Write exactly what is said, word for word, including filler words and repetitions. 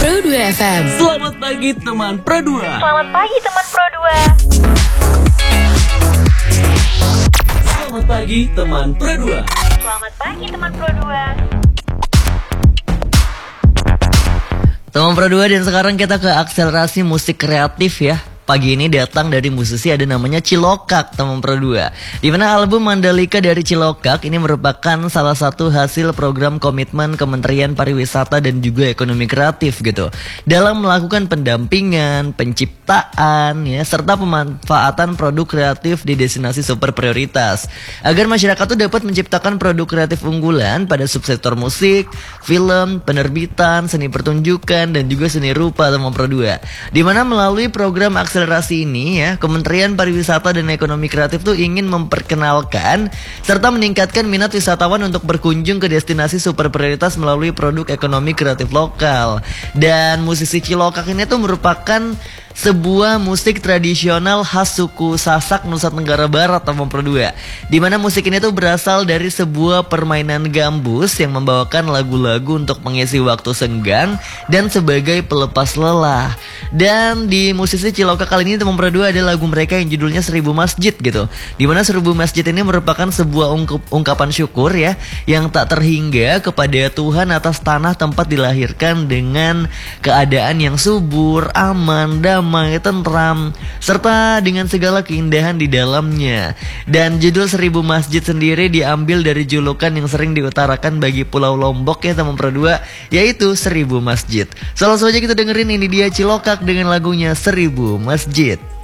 Pro dua F M. Selamat pagi teman Pro dua. Selamat pagi teman Pro dua. Selamat pagi teman Pro dua. Selamat pagi teman Pro dua. Teman Pro dua, dan sekarang kita ke akselerasi musik kreatif ya. Pagi ini datang dari musisi ada namanya Cilokak, teman Pro dua. Di mana album Mandalika dari Cilokak ini merupakan salah satu hasil program komitmen Kementerian Pariwisata dan juga Ekonomi Kreatif gitu. Dalam melakukan pendampingan, penciptaan ya, serta pemanfaatan produk kreatif di destinasi super prioritas. Agar masyarakat tuh dapat menciptakan produk kreatif unggulan pada subsektor musik, film, penerbitan, seni pertunjukan, dan juga seni rupa, teman Pro dua. Di mana melalui program akselerasi ini ya, Kementerian Pariwisata dan Ekonomi Kreatif tuh ingin memperkenalkan serta meningkatkan minat wisatawan untuk berkunjung ke destinasi super prioritas melalui produk ekonomi kreatif lokal. Dan musisi Cilokak ini tuh merupakan sebuah musik tradisional khas suku Sasak Nusa Tenggara Barat, teman Pro dua. Dimana musik ini tuh berasal dari sebuah permainan gambus yang membawakan lagu-lagu untuk mengisi waktu senggang dan sebagai pelepas lelah. Dan di musisi Cilokak kali ini, teman Pro dua, ada lagu mereka yang judulnya Seribu Masjid gitu. Dimana Seribu Masjid ini merupakan sebuah ungkup, ungkapan syukur ya, yang tak terhingga kepada Tuhan atas tanah tempat dilahirkan dengan keadaan yang subur, aman, damai, tentram, serta dengan segala keindahan di dalamnya. Dan judul Seribu Masjid sendiri diambil dari julukan yang sering diutarakan bagi Pulau Lombok ya, teman Pro dua, yaitu Seribu Masjid. So, langsung aja kita dengerin, ini dia Cilokak dengan lagunya Seribu Masjid.